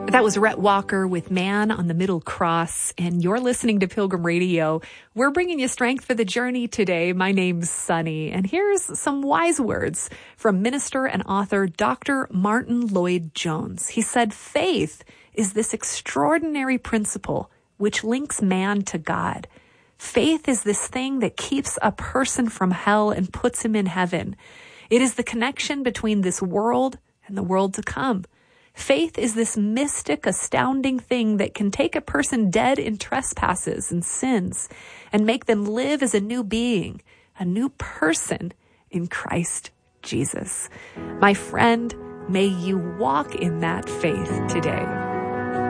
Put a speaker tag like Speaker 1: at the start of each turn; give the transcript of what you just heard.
Speaker 1: That was Rhett Walker with Man on the Middle Cross, and you're listening to Pilgrim Radio. We're bringing you strength for the journey today. My name's Sunny, and here's some wise words from minister and author Dr. Martin Lloyd-Jones. He said, "Faith is this extraordinary principle which links man to God. Faith is this thing that keeps a person from hell and puts him in heaven. It is the connection between this world and the world to come. Faith is this mystic, astounding thing that can take a person dead in trespasses and sins and make them live as a new being, a new person in Christ Jesus." My friend, may you walk in that faith today.